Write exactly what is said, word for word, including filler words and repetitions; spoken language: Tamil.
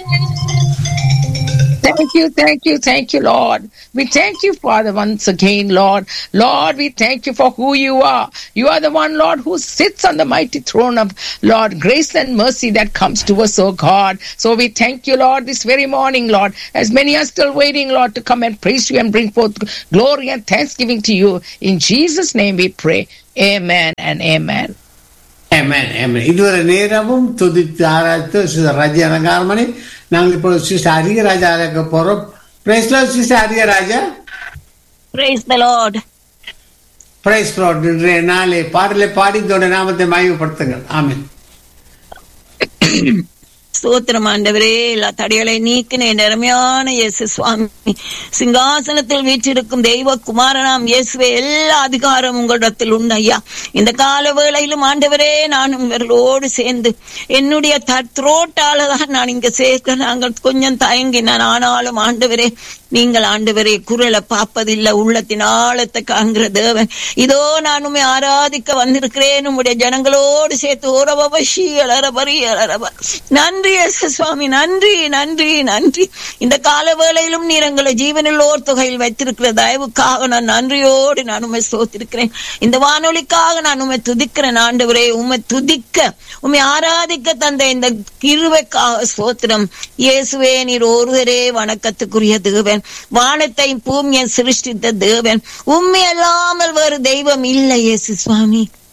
Thank you, thank you, thank you, Lord. We thank you, Father, once again, Lord. Lord, we thank you for who you are. You are the one, Lord, who sits on the mighty throne of, Lord, grace and mercy that comes to us, oh God. So we thank you, Lord, this very morning, Lord, as many are still waiting, Lord, to come and praise you and bring forth glory and thanksgiving to you. In Jesus' name we pray. Amen and amen. Amen, amen. இதுவரை நேரமும் துதித்து ஆராய்த்து சிஸ்டர் ராஜா அலங்காரமணி நாங்கள் இப்போ சிஸ்டர் அரிய ராஜா அழைக்க போறோம். பிரைஸ் தி லார்ட் சிஸ்டர் அரிய ராஜா. Praise the Lord. Praise the Lord. இன்றைய நாளை பாடலை பாடி தோட நாமத்தை மகிமைப்படுத்துங்கள். ஆமென். ஸ்தோத்திரம் ஆண்டவரே, எல்லா தடைகளை நீக்கின அருமையான இயேசு சுவாமி, சிங்காசனத்தில் வீற்றிருக்கும் தெய்வ குமாரனாம் இயேசுவே, எல்லா அதிகாரம் உங்களிடத்தில் உண்டு ஐயா. இந்த கால வேளையிலும் ஆண்டவரே, நான் உங்களோடு சேர்ந்து என்னுடைய த்ரோட்டால தான் நான் இங்க சேர்க்க நாங்கள் கொஞ்சம் தயங்கினான். ஆனாலும் ஆண்டவரே, நீங்கள் ஆண்டவரே குரலை பார்ப்பதில்லை, உள்ளத்தின் ஆழத்தை காண்கிற தேவன். இதோ நான் உண்மை ஆராதிக்க வந்திருக்கிறேன் உங்களுடைய ஜனங்களோடு சேர்த்து ஓரவசி அலரபரி அலரப. நன்றி சுவாமி, நன்றி நன்றி நன்றி. இந்த கால வேளையிலும் நீர் எங்களை ஜீவனில் தொகையில் வைத்திருக்கிற தயவுக்காக நான் நன்றியோடு நான் உண்மை சோத்திருக்கிறேன். இந்த வானொலிக்காக நான் உண்மை துதிக்கிறேன் ஆண்டவரே. உண்மை துதிக்க உண்மை ஆராதிக்க தந்த இந்த கிருபைக்காக ஸ்தோத்திரம் இயேசுவே. நீர் ஒருவரே வணக்கத்துக்குரிய தேவன், வானத்தை பூமியை சிருஷ்டித்த தேவன். உண்மை அல்லாமல் வேறு தெய்வம் இல்லை இயேசு சுவாமி.